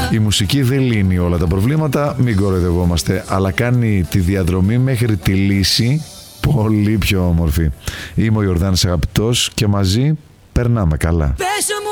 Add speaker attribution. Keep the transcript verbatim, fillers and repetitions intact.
Speaker 1: Η μουσική δεν λύνει όλα τα προβλήματα, μην κοροϊδευόμαστε, αλλά κάνει τη διαδρομή μέχρι τη λύση πολύ πιο όμορφη. Είμαι ο Ιορδάνης Αγαπητός και μαζί περνάμε καλά.